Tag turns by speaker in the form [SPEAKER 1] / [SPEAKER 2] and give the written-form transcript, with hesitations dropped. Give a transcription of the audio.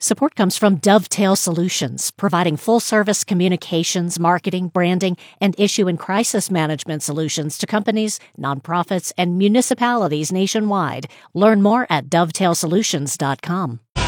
[SPEAKER 1] Support comes from Dovetail Solutions, providing full-service communications, marketing, branding, and issue and crisis management solutions to companies, nonprofits, and municipalities nationwide. Learn more at dovetailsolutions.com.